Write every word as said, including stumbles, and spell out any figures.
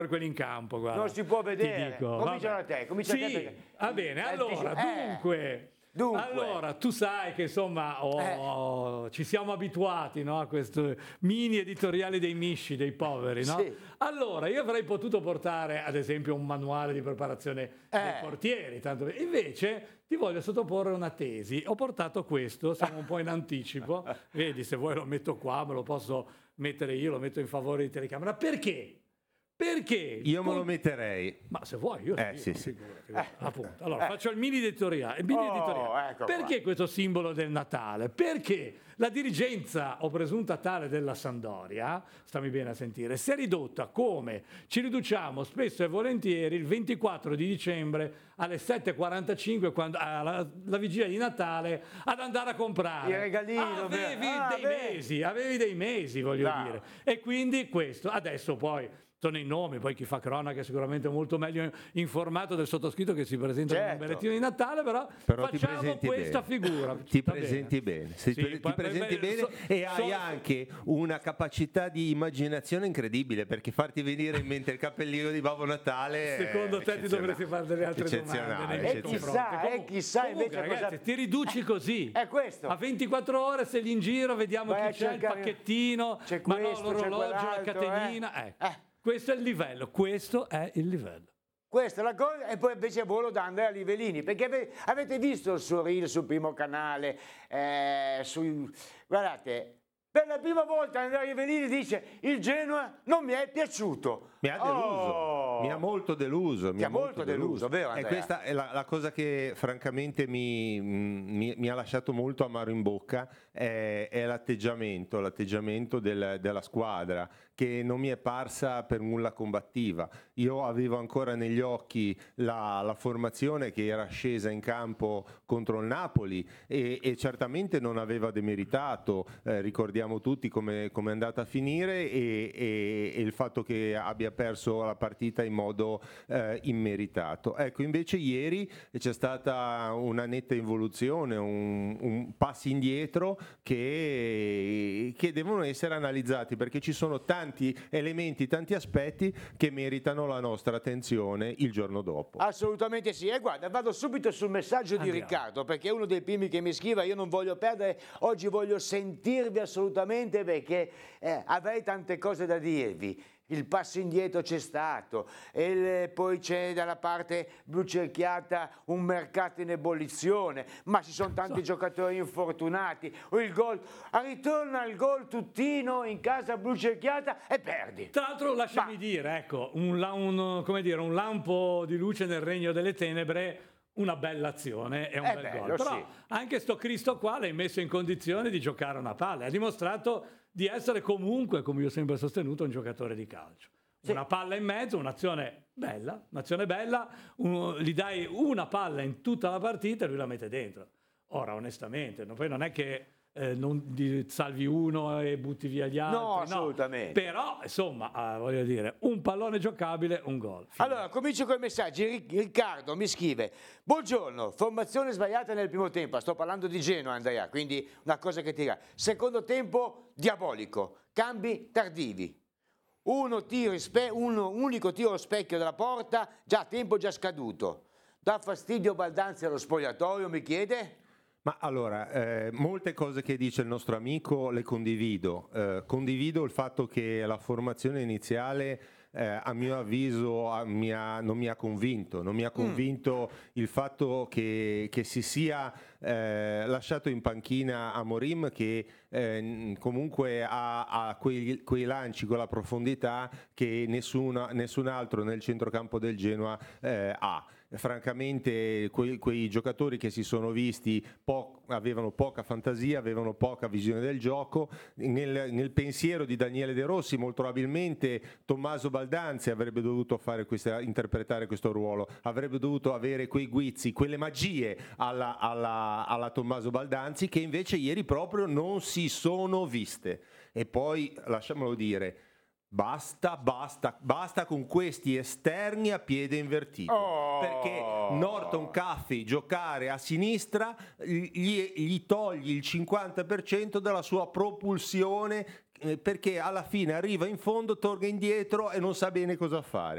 per quelli in campo, guarda. Non si può Ti vedere. dico, Comincia vabbè. da te, comincia sì, da te perché- va bene, Eh, allora, eh, dunque, dunque. allora, tu sai che insomma oh, ci siamo abituati, no, a questo mini editoriali dei misci, dei poveri, no? Sì. Allora, io avrei potuto portare, ad esempio, un manuale di preparazione dei Eh. portieri, tanto per- invece ti voglio sottoporre una tesi. Ho portato questo, siamo un po' in anticipo, vedi, se vuoi lo metto qua, me lo posso mettere io, lo metto in favore di telecamera. Perché? Perché? Io me lo Con- metterei. Ma se vuoi, io Eh, sì, sì, ma sì. figurati, guarda, appunto. Allora, faccio il mini editoriale. Il mini Oh, editoriale. ecco Perché qua. questo simbolo del Natale? Perché la dirigenza o presunta tale della Sampdoria, stammi bene a sentire, si è ridotta come ci riduciamo spesso e volentieri il ventiquattro di dicembre alle sette e quarantacinque, quando, alla la vigilia di Natale, ad andare a comprare. Il regalino, Avevi ah, dei beh. mesi, avevi dei mesi, voglio Bravo. dire. E quindi questo, adesso poi sono i nomi, poi chi fa cronaca è sicuramente molto meglio informato del sottoscritto che si presenta con un Certo. bollettino di Natale, però, Però ti facciamo presenti questa bene. figura. Ti Va presenti bene. bene, Sei- Sì, ti poi- presenti beh, bene so- e hai so- anche una capacità di immaginazione incredibile, perché farti venire in mente il cappellino di Babbo Natale è Secondo te ti dovresti fare delle altre domande eccezionale, nei E miei eccezionale. chissà, confronti. e chissà Comunque, invece ragazzi, cosa... ti riduci così. È questo. A ventiquattro ore sei lì in giro, vediamo Vai a chi c'è, il cercare- pacchettino, c'è ma no, questo, c'è l'orologio, la quell'altro, catenina. eh. Ecco. Eh. Questo è il livello, questo è il livello. Questa è la cosa, e poi invece volo da Andrea Livellini, perché ave- avete visto il suo reel sul primo canale, eh, sul- guardate, per la prima volta Andrea Livellini dice il Genoa non mi è piaciuto. Mi ha deluso, Oh! mi ha molto deluso. mi Ti ha molto deluso, vero, E Andrea? questa è la, la cosa che francamente mi, mi- mi ha lasciato molto amaro in bocca, è, è l'atteggiamento, l'atteggiamento del- della squadra, che non mi è parsa per nulla combattiva. Io avevo ancora negli occhi la, la formazione che era scesa in campo contro il Napoli e, e certamente non aveva demeritato, eh, ricordiamo tutti come come è andata a finire e, e- e il fatto che abbia perso la partita in modo eh, immeritato. Ecco, invece ieri c'è stata una netta involuzione, un, un passi indietro che, che devono essere analizzati, perché ci sono tanti elementi, tanti aspetti che meritano la nostra attenzione il giorno dopo. Assolutamente sì, e guarda, vado subito sul messaggio di Andiamo. Riccardo, perché è uno dei primi che mi scrive, io non voglio perdere, oggi voglio sentirvi assolutamente perché eh, avrei tante cose da dirvi. Il passo indietro c'è stato, e il- poi c'è dalla parte blucerchiata un mercato in ebollizione, ma ci sono tanti giocatori infortunati, o il gol, ritorna il gol tuttino in casa blucerchiata e perdi. Tra l'altro lasciami Ma- dire, ecco, un, la- un- come dire, un lampo di luce nel regno delle tenebre, una bella azione e un È bel bello, gol. Però sì. anche sto Cristo qua l'hai messo in condizione di giocare una palla, ha dimostrato di essere comunque, come io ho sempre sostenuto, un giocatore di calcio. Sì. Una palla in mezzo, un'azione bella, un'azione bella, un- gli dai una palla in tutta la partita e lui la mette dentro. Ora, onestamente, no, poi non è che eh, non di- salvi uno e butti via gli altri. No, assolutamente. Però, insomma, eh, voglio dire, un pallone giocabile, un gol. Fine. Allora, comincio con i messaggi. Ric- Riccardo mi scrive: buongiorno, formazione sbagliata nel primo tempo. Sto parlando di Genoa, Andrea, quindi una cosa che tira. Secondo tempo diabolico, cambi tardivi. Uno tiro in spe- uno unico tiro allo specchio della porta, già tempo già scaduto. Dà fastidio Baldanzi allo spogliatoio, mi chiede? Ma allora, eh, molte cose che dice il nostro amico le condivido. Eh, condivido il fatto che la formazione iniziale, eh, a mio avviso, a- mi ha- non mi ha convinto. Non mi ha convinto il fatto che, che si sia eh, lasciato in panchina Amorim, che eh, comunque ha, ha quei, quei lanci, quella profondità che nessuna- nessun altro nel centrocampo del Genoa eh, ha. Francamente quei, quei giocatori che si sono visti po- avevano poca fantasia, avevano poca visione del gioco. Nel, nel pensiero di Daniele De Rossi molto probabilmente Tommaso Baldanzi avrebbe dovuto fare questa, interpretare questo ruolo, avrebbe dovuto avere quei guizzi, quelle magie alla, alla, alla Tommaso Baldanzi, che invece ieri proprio non si sono viste. E poi lasciamolo dire, Basta, basta, basta con questi esterni a piede invertito. Oh. Perché Norton Caffey giocare a sinistra gli, gli togli il cinquanta per cento della sua propulsione, eh, perché alla fine arriva in fondo, torna indietro e non sa bene cosa fare.